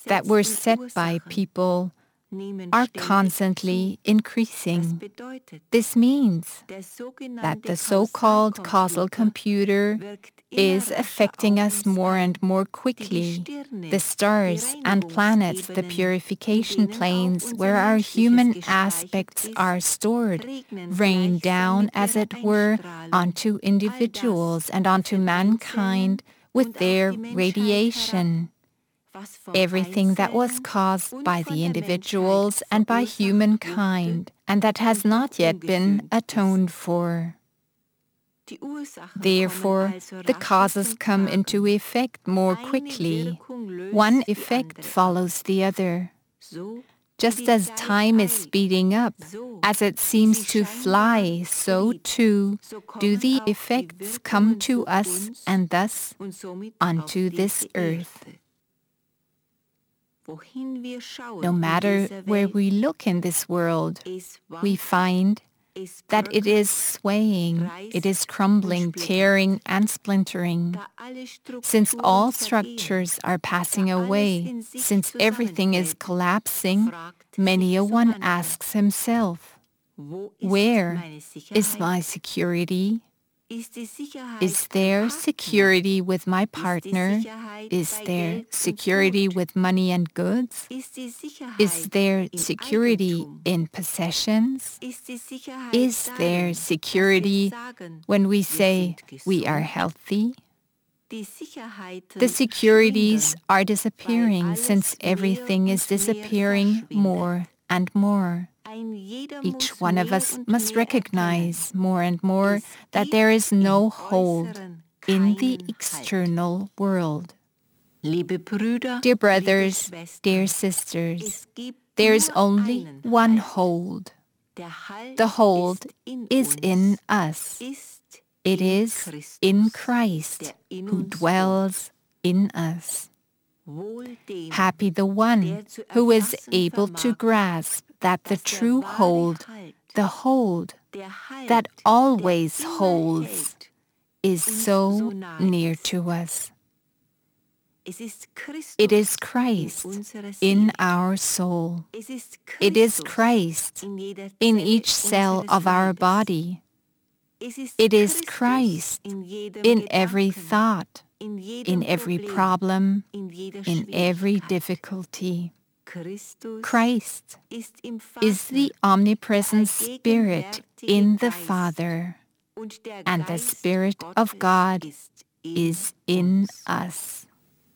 that were set by people are constantly increasing. This means that the so-called causal computer is affecting us more and more quickly. The stars and planets, the purification planes where our human aspects are stored, rain down, as it were, onto individuals and onto mankind with their radiation. Everything that was caused by the individuals and by humankind, and that has not yet been atoned for. Therefore, the causes come into effect more quickly. One effect follows the other. Just as time is speeding up, as it seems to fly, so too do the effects come to us and thus onto this earth. No matter where we look in this world, we find that it is swaying, it is crumbling, tearing, and splintering. Since all structures are passing away, since everything is collapsing, many a one asks himself, where is my security? Is there security with my partner? Is there security with money and goods? Is there security in possessions? Is there security when we say we are healthy? The securities are disappearing since everything is disappearing more and more. Each one of us must recognize more and more that there is no hold in the external world. Dear brothers, dear sisters, there is only one hold. The hold is in us. It is in Christ who dwells in us. Happy the one who is able to grasp that the true hold, the hold that always holds, is so near to us. It is Christ in our soul. It is Christ in each cell of our body. It is Christ in every thought, in every problem, in every difficulty. Christ is the omnipresent Spirit in the Father, and the Spirit of God is in us.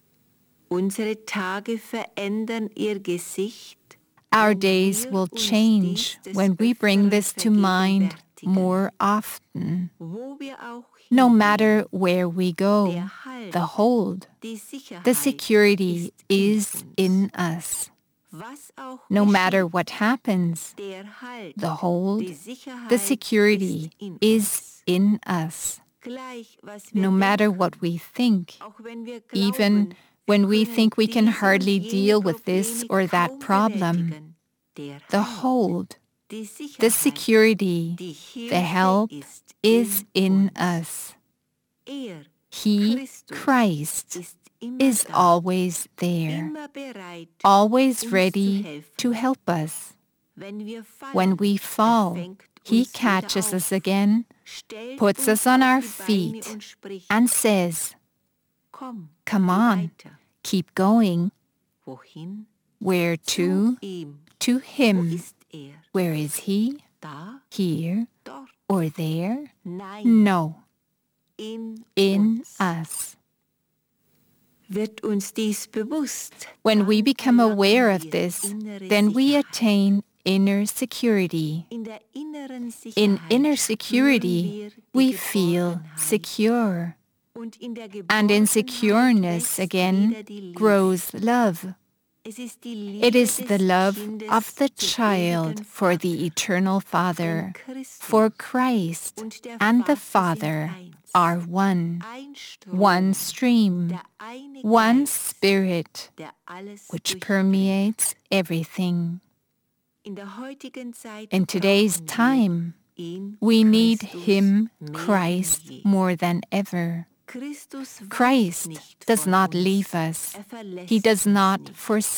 Our days will change when we bring this to mind more often. No matter where we go, the hold, the security is in us. No matter what happens, the hold, the security is in us. No matter what we think, even when we think we can hardly deal with this or that problem, the hold, the security, the help is in us. He, Christ, is always there, always ready to help us. When we fall, He catches us again, puts us on our feet, and says, "Come on, keep going." Where to? To Him. Where is He? Here or there? No. In us. When we become aware of this, then we attain inner security. In inner security, we feel secure. And in secureness again grows love. It is the love of the child for the eternal Father, for Christ and the Father are one, one stream, one Spirit, which permeates everything. In today's time, we need Him, Christ, more than ever. Christ does not leave us. He does not forsake